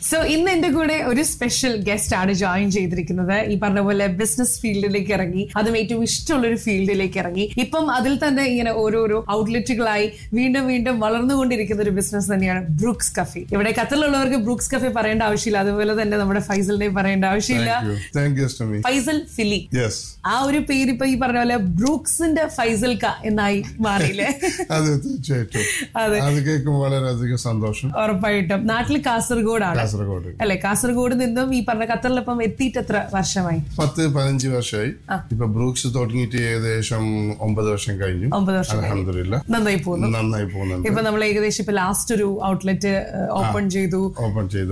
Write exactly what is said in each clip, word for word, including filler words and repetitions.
So ഇന്ന് എന്റെ കൂടെ ഒരു സ്പെഷ്യൽ ഗസ്റ്റ് ആണ് ജോയിൻ ചെയ്തിരിക്കുന്നത്. ഈ പറഞ്ഞ പോലെ ബിസിനസ് ഫീൽഡിലേക്ക് ഇറങ്ങി, അതും ഏറ്റവും ഇഷ്ടമുള്ള ഒരു ഫീൽഡിലേക്ക് ഇറങ്ങി. ഇപ്പം അതിൽ തന്നെ ഇങ്ങനെ ഓരോരോ ഔട്ട്ലെറ്റുകളായി വീണ്ടും വീണ്ടും വളർന്നുകൊണ്ടിരിക്കുന്ന ഒരു ബിസിനസ് തന്നെയാണ് ബ്രൂക്സ് കഫേ. ഇവിടെ ഖത്തറിലുള്ളവർക്ക് ബ്രൂക്സ് കഫേ പറയേണ്ട ആവശ്യമില്ല, അതുപോലെ തന്നെ നമ്മുടെ ഫൈസലിനെ പറയേണ്ട ആവശ്യമില്ല. ഫൈസൽ ഫിലി, ആ ഒരു പേര് ഇപ്പൊ ഈ പറഞ്ഞ പോലെ ബ്രൂക്സിന്റെ ഫൈസൽ ക എന്നായി മാറിയില്ലേ? അതെ, തീർച്ചയായിട്ടും. അത് കേൾക്കുമ്പോൾ വളരെയധികം സന്തോഷം. ഉറപ്പായിട്ടും. നാട്ടിൽ കാസർഗോഡാണ് അല്ലെ? കാസർഗോഡ് നിന്നും ഈ പറഞ്ഞ ഖത്തറിലിപ്പം എത്തിയിട്ട് എത്ര വർഷമായി? പത്ത് പതിനഞ്ച് വർഷമായി. ഇപ്പൊ ബ്രൂക്സ് തുടങ്ങിയിട്ട് ഏകദേശം ഒമ്പത് വർഷം കഴിഞ്ഞു. ഒമ്പത് വർഷം അൽഹംദുലില്ലാ നന്നായി പോകുന്നു നന്നായി പോകുന്നുണ്ട്. ഇപ്പൊ നമ്മൾ ഏകദേശം ഇപ്പൊ ലാസ്റ്റ് ഒരു ഔട്ട്ലെറ്റ് ഓപ്പൺ ചെയ്തു ഓപ്പൺ ചെയ്തു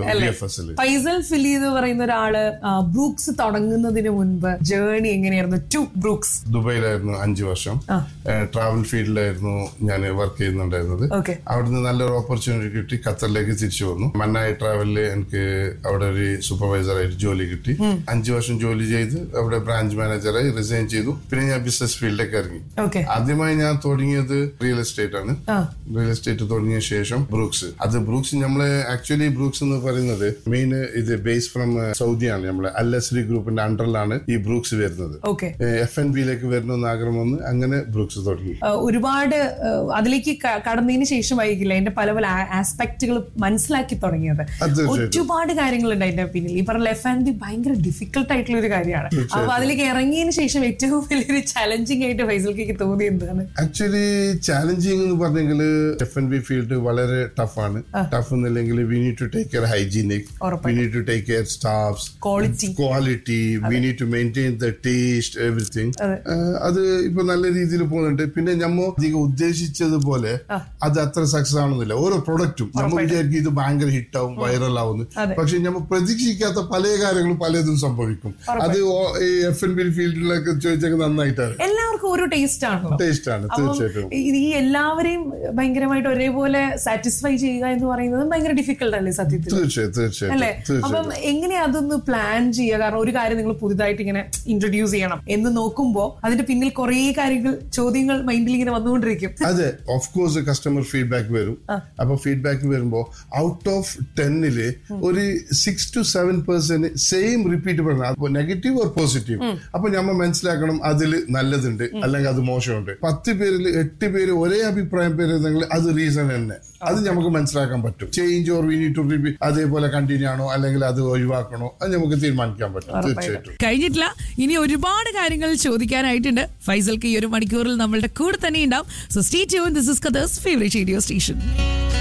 ഫൈസൽ ഫിലി എന്ന് പറയുന്ന ഒരാള് ബ്രൂക്സ് തുടങ്ങുന്നതിന് മുൻപ് ജേർണി എങ്ങനെയായിരുന്നു ടു ബ്രൂക്സ്? ദുബൈയിലായിരുന്നു അഞ്ചു വർഷം. ട്രാവൽ ഫീൽഡിലായിരുന്നു ഞാൻ വർക്ക് ചെയ്യുന്നുണ്ടായിരുന്നത്. അവിടുന്ന് നല്ലൊരു ഓപ്പർച്യൂണിറ്റി കിട്ടി, ഖത്തറിലേക്ക് തിരിച്ചു വന്നു. മന്നായി ട്രാവലില് എനിക്ക് അവിടെ ഒരു സൂപ്പർവൈസർ ആയിട്ട് ജോലി കിട്ടി. അഞ്ചു വർഷം ജോലി ചെയ്ത് അവിടെ ബ്രാഞ്ച് മാനേജറായി റിസൈൻ ചെയ്തു. പിന്നെ ഞാൻ ബിസിനസ് ഫീൽഡിലേക്ക് ഇറങ്ങി. ആദ്യമായി ഞാൻ തുടങ്ങിയത് റിയൽ എസ്റ്റേറ്റ് ആണ്. റിയൽ എസ്റ്റേറ്റ് തുടങ്ങിയ ശേഷം ബ്രൂക്സ്. അത് ബ്രൂക്സ് നമ്മള് ആക്ച്വലി ബ്രൂക്സ് എന്ന് പറയുന്നത് മെയിൻ ഇത് ബേസ് ഫ്രം സൗദിയാണ്. നമ്മളെ അൽ അസ്രി ഗ്രൂപ്പിന്റെ അണ്ടറിലാണ് ഈ ബ്രൂക്സ് വരുന്നത്. എഫ് എൻ ബിയിലേക്ക് വരുന്ന ആഗ്രഹം വന്ന് അങ്ങനെ ബ്രൂക്സ് തുടങ്ങി. ഒരുപാട് അതിലേക്ക് കടന്നതിന് ശേഷമായിരിക്കില്ല അതിന്റെ പല പല ആസ്പെക്ടുകൾ മനസ്സിലാക്കി തുടങ്ങിയത്. ഒരുപാട് കാര്യങ്ങളുണ്ട് അതിന്റെ പിന്നിൽ. ഈ പറഞ്ഞ എഫ് ആൻഡ് ബി ഭയങ്കര ഡിഫിക്കൽട്ട് ആയിട്ടുള്ള ഒരു കാര്യമാണ്. അപ്പൊ അതിലേക്ക് ഇറങ്ങിയതിന് ശേഷം ഏറ്റവും വലിയൊരു ചലഞ്ചിങ് ആയിട്ട് ഫൈസൽക്ക് തോന്നി എന്താണ്? ആക്ച്വലി ചാലഞ്ചിങ് എന്ന് പറഞ്ഞെങ്കിൽ എഫ് ആൻഡ് ബി ഫീൽഡ് വളരെ ടഫാണ്. Tough എന്നില്ലെങ്കിൽ we need to take care hygienic, we need to take care staffs, quality quality we need to maintain the taste everything. അത് ഇപ്പൊ നല്ല രീതിയിൽ പോകുന്നുണ്ട്. പിന്നെ നമ്മ അധികം ഉദ്ദേശിച്ചതുപോലെ അത് അത്ര സക്സസ് ആവുന്നില്ല. ഓരോ പ്രൊഡക്റ്റും നമ്മൾ വിചാരിക്കും ഇത് ഭയങ്കര ഹിറ്റ് ആവും, വൈറൽ ആവുന്നു. പക്ഷെ നമ്മൾ പ്രതീക്ഷിക്കാത്ത പല കാര്യങ്ങളും പലതും സംഭവിക്കും. അത് എഫ് എൻ ബി ഫീൽഡിലൊക്കെ ചോദിച്ചാൽ നന്നായിട്ടാണ്. എല്ലാവർക്കും ഒരു ടേസ്റ്റ് ആണ് ടേസ്റ്റ് ആണ് തീർച്ചയായിട്ടും. ഈ എല്ലാവരെയും ഭയങ്കരമായിട്ട് ഒരേപോലെ സാറ്റിസ്ഫൈ ചെയ്യുക എന്ന് പറയുന്നത് ഭയങ്കര ഡിഫിക്കൽട്ട് അല്ലേ സത്യത്തിൽ? തീർച്ചയായും തീർച്ചയായും അല്ലെ? അപ്പം എങ്ങനെയാ അതൊന്ന് പ്ലാൻ ചെയ്യുക? കാരണം ഒരു കാര്യം നിങ്ങൾ പുതുതായിട്ട് ഇങ്ങനെ ഇൻട്രൊഡ്യൂസ് ചെയ്യണം എന്ന് നോക്കുമ്പോ അതിന്റെ പിന്നിൽ കുറെ കാര്യങ്ങൾ ചോദ്യങ്ങൾ മൈൻഡിൽ ഇങ്ങനെ വന്നുകൊണ്ടിരിക്കും. അതെ, ഓഫ് കോഴ്സ് കസ്റ്റമർ ഫീഡ്ബാക്ക് വരും. അപ്പൊ ഫീഡ്ബാക്ക് വരുമ്പോ ഔട്ട് ഓഫ് ടെന്നില് ഒരു six to seven percent same repeat പറയണം. അപ്പൊ നെഗറ്റീവ് ഓർ പോസിറ്റീവ്. അപ്പൊ നമ്മൾ മനസ്സിലാക്കണം അതിൽ നല്ലതുണ്ട് അല്ലെങ്കിൽ അത് മോശമുണ്ട്. പത്ത് പേരിൽ എട്ട് പേര് ഒരേ അഭിപ്രായം പേരുന്നെങ്കിൽ അത് റീസൺ തന്നെ. അത് നമുക്ക് മനസ്സിലാക്കാൻ പറ്റും. Change or we need to repeat അതേപോലെ കണ്ടിന്യൂ ആണോ അല്ലെങ്കിൽ അത് ഒഴിവാക്കണോ അത് നമുക്ക് തീരുമാനിക്കാൻ പറ്റും. തീർച്ചയായിട്ടും കഴിഞ്ഞിട്ടില്ല, ഇനി ഒരുപാട് കാര്യങ്ങൾ ചോദിക്കാനായിട്ടുണ്ട്. ഫൈസൽക്ക് ഈ ഒരു മണിക്കൂറിൽ നമ്മളുടെ കൂടെ തന്നെ ഉണ്ടാവും. So stay tuned. This is Qatar's favourite radio station.